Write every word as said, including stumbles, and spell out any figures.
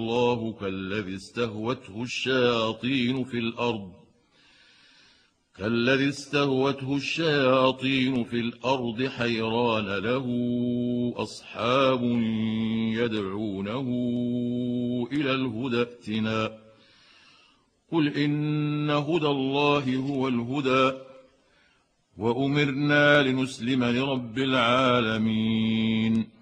الله كالذي استهوته الشياطين في الأرض كالذي استهوته الشياطين في الأرض حيران له أصحاب يدعونه إلى الهدى ائتنا قل إن هدى الله هو الهدى وأمرنا لنسلم لرب العالمين